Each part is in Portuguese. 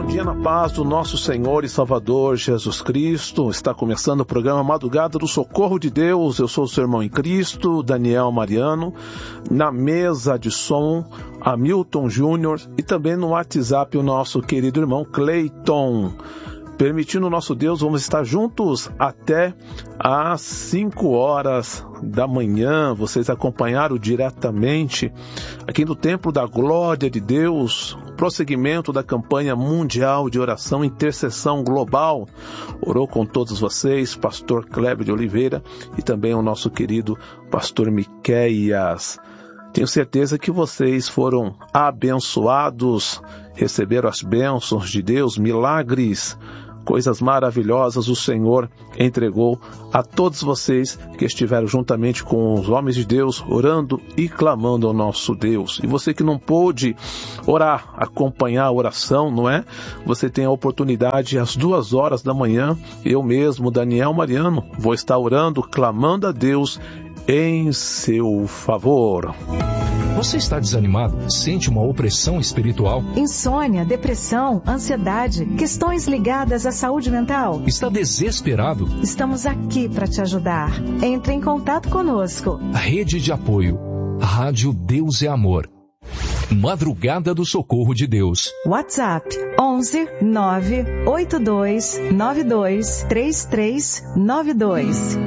bom dia na paz do nosso Senhor e Salvador Jesus Cristo. Está começando o programa Madrugada do Socorro de Deus. Eu sou o seu irmão em Cristo, Daniel Mariano. Na mesa de som, Hamilton Júnior, e também no WhatsApp o nosso querido irmão Cleiton. Permitindo o nosso Deus, vamos estar juntos até às 5 horas da manhã. Vocês acompanharam diretamente aqui no Templo da Glória de Deus, prosseguimento da campanha mundial de oração e intercessão global. Orou com todos vocês, pastor Kleber de Oliveira e também o nosso querido pastor Miqueias. Tenho certeza que vocês foram abençoados, receberam as bênçãos de Deus, milagres, coisas maravilhosas o Senhor entregou a todos vocês que estiveram juntamente com os homens de Deus, orando e clamando ao nosso Deus. E você que não pôde orar, acompanhar a oração, não é? Você tem a oportunidade às 2 horas da manhã, eu mesmo, Daniel Mariano, vou estar orando, clamando a Deus em seu favor. Você está desanimado? Sente uma opressão espiritual? Insônia, depressão, ansiedade, questões ligadas à saúde mental? Está desesperado? Estamos aqui para te ajudar. Entre em contato conosco. Rede de apoio. Rádio Deus é Amor. Madrugada do Socorro de Deus. WhatsApp 11 982 92 3392.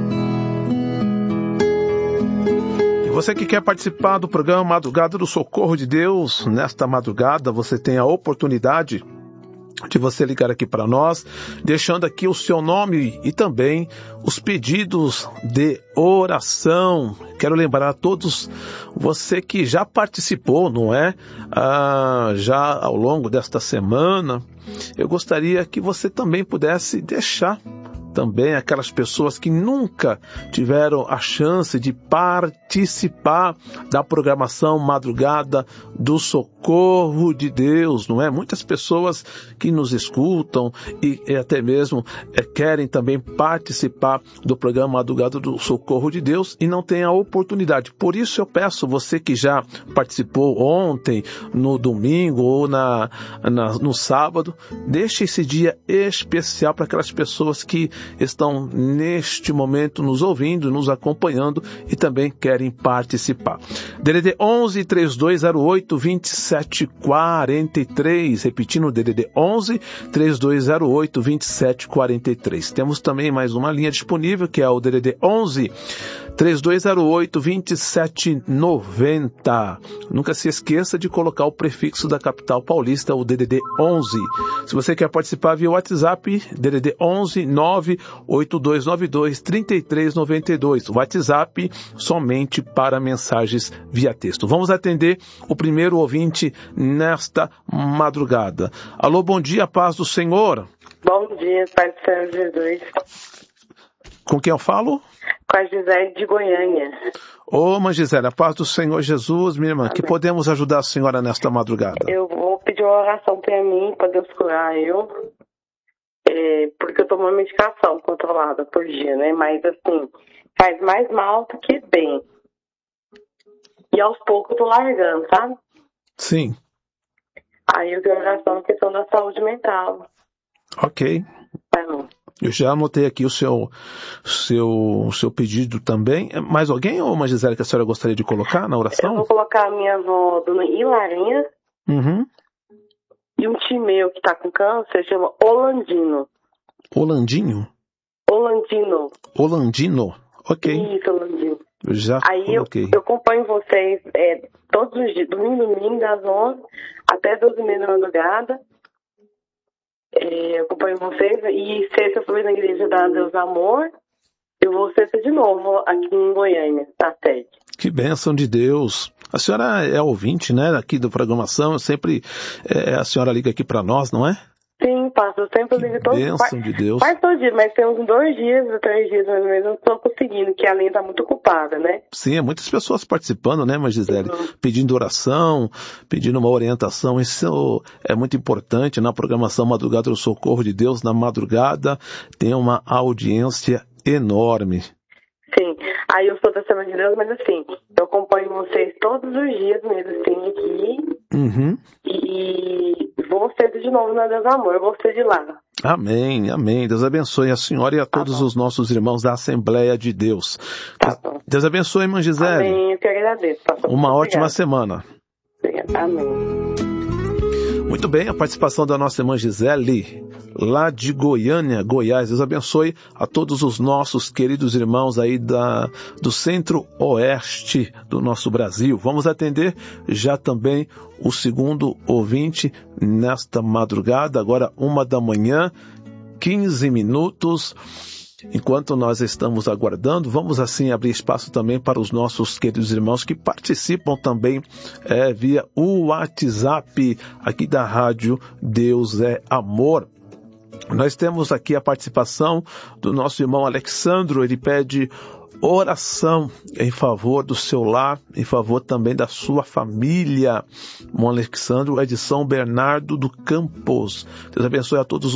Você que quer participar do programa Madrugada do Socorro de Deus, nesta madrugada você tem a oportunidade de você ligar aqui para nós, deixando aqui o seu nome e também os pedidos de oração. Quero lembrar a todos, você que já participou, não é? Já ao longo desta semana, eu gostaria que você também pudesse deixar também aquelas pessoas que nunca tiveram a chance de participar da programação Madrugada do Socorro de Deus, não é? Muitas pessoas que nos escutam e até mesmo querem também participar do programa Madrugada do Socorro de Deus e não têm a oportunidade. Por isso eu peço, você que já participou ontem, no domingo ou no sábado, deixe esse dia especial para aquelas pessoas que estão neste momento nos ouvindo, nos acompanhando e também querem participar. DDD 11 3208 2743, repetindo, DDD 11 3208 2743. Temos também mais uma linha disponível, que é o DDD 11 3208 2790. Nunca se esqueça de colocar o prefixo da capital paulista, o DDD 11. Se você quer participar via WhatsApp, DDD 11 98292 3392. WhatsApp somente para mensagens via texto. Vamos atender o primeiro ouvinte nesta madrugada. Alô, bom dia, paz do Senhor. Bom dia, Pai do Senhor Jesus. Com quem eu falo? Com a Gisele de Goiânia. Ô, mãe Gisele, a paz do Senhor Jesus, minha irmã, que podemos ajudar a senhora nesta madrugada? Eu vou pedir uma oração para mim, para Deus curar eu, porque eu tomo uma medicação controlada por dia, né? Mas, assim, faz mais mal do que bem. E aos poucos eu tô largando, sabe? Sim. Aí eu quero oração na questão da saúde mental. Ok. Eu já anotei aqui o seu pedido também. Mais alguém, ou Gisele, que a senhora gostaria de colocar na oração? Eu vou colocar a minha avó, dona Hilarinha. Uhum. E um tio meu que tá com câncer, chama Holandino. Holandinho? Holandino. Ok. Isso, Holandino. Eu já coloquei. Eu acompanho vocês todos os dias, domingo, das 11 até 12h30 da madrugada. Eu acompanho vocês e sexta eu fui na igreja da Deus Amor. Eu vou sexta de novo aqui em Goiânia, na sede. Que bênção de Deus. A senhora é ouvinte, né, aqui da programação. Eu sempre, a senhora liga aqui para nós, não é? Sim, passo. Eu sempre ligo todo dia. Bênção de Deus. Faz todo dia, mas tem uns 2 dias, 3 dias mais ou menos, eu não estou conseguindo, que a linha está muito ocupada, né? Sim, muitas pessoas participando, né, Gisele? Pedindo oração, pedindo uma orientação. Isso é muito importante na programação Madrugada do Socorro de Deus. Na madrugada tem uma audiência enorme. Sim, aí eu sou da Semana de Deus, mas assim, eu acompanho vocês todos os dias mesmo, assim, aqui. Uhum. E vou aceito de novo na Deus Amor. Eu gostei de lá. Amém, amém. Deus abençoe a senhora e a todos os nossos irmãos da Assembleia de Deus. Deus abençoe, irmã Gisele. Amém, eu que agradeço, pastor. Uma ótima semana. Amém. Muito bem, a participação da nossa irmã Gisele, lá de Goiânia, Goiás. Deus abençoe a todos os nossos queridos irmãos aí do centro-oeste do nosso Brasil. Vamos atender já também o segundo ouvinte nesta madrugada, agora 1h, 15 minutos. Enquanto nós estamos aguardando, vamos assim abrir espaço também para os nossos queridos irmãos que participam também via o WhatsApp aqui da Rádio Deus é Amor. Nós temos aqui a participação do nosso irmão Alexandro. Ele pede oração em favor do seu lar, em favor também da sua família. Irmão Alexandro é de São Bernardo do Campos. Deus abençoe a todos